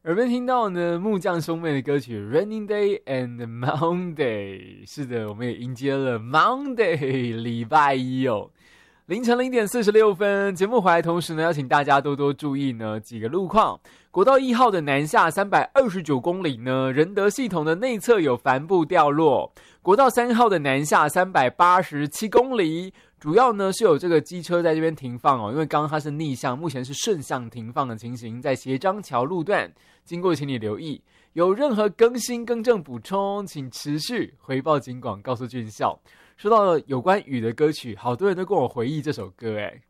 耳边听到呢木匠兄妹的歌曲 Raining Day and Monday， 是的，我们也迎接了 Monday 礼拜一哦。凌晨0:46，节目回来同时呢，要请大家多多注意呢几个路况。国道1号的南下329公里呢，仁德系统的内侧有帆布掉落。国道3号的南下387公里，主要呢是有这个机车在这边停放哦，因为刚刚它是逆向，目前是顺向停放的情形，在协章桥路段，经过请你留意。有任何更新更正补充，请持续回报警广告诉军校。说到有关雨的歌曲，好多人都跟我回忆这首歌诶。